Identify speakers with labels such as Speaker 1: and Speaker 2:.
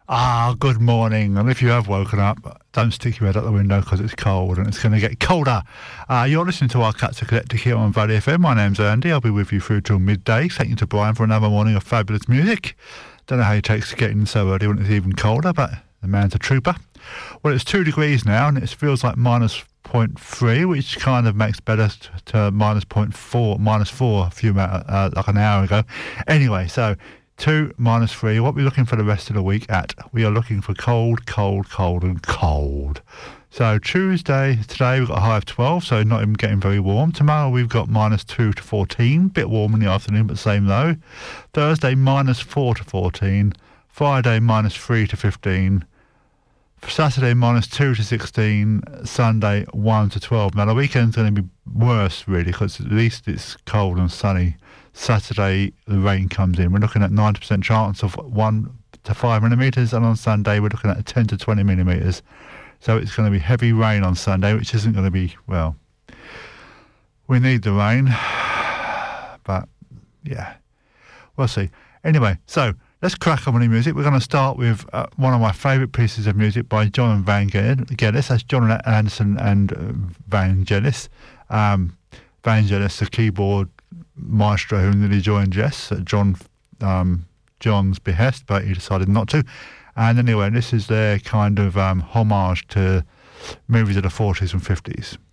Speaker 1: Good morning. And if you have woken up, don't stick your head out the window because it's cold and it's going to get colder. You're listening to our Cats of Collective here on Valley FM. My name's Andy. I'll be with you through till midday. Thank you to Brian for another morning of fabulous music. Don't know how he takes to get in so early when it's even colder, but the man's a trooper. Well, it's 2 degrees now and it feels like minus 0.3, which kind of makes better to minus 0.4, minus 4 a few like an hour ago. Anyway, so 2 minus 3. What we're looking for the rest of the week at? We are looking for cold, cold, cold and cold. So Tuesday, today we've got a high of 12, so not even getting very warm. Tomorrow we've got minus 2 to 14, bit warm in the afternoon, but same low. Thursday, minus 4 to 14. Friday, minus 3 to 15. Saturday, minus 2 to 16. Sunday, 1 to 12. Now the weekend's going to be worse, really, because at least it's cold and sunny. Saturday, the rain comes in. We're looking at 90% chance of 1 to 5 millimetres, and on Sunday we're looking at 10 to 20 millimetres. So it's going to be heavy rain on Sunday, which isn't going to be, well, we need the rain, but yeah, we'll see. Anyway, so let's crack on with the music. We're going to start with one of my favourite pieces of music by John Vangelis. That's John Anderson and Vangelis. Vangelis, the keyboard maestro who nearly joined Jess at John's behest, but he decided not to. And anyway, this is their kind of homage to movies of the 40s and 50s.